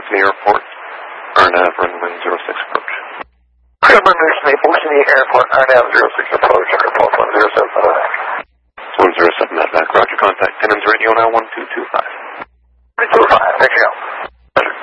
Ocean Airport, RNAV runway 06 approach. Ocean Airport, RNAV 06 approach, Airport 107. 107 back. Roger, contact. Tenants radio now 1225. 225, thank you.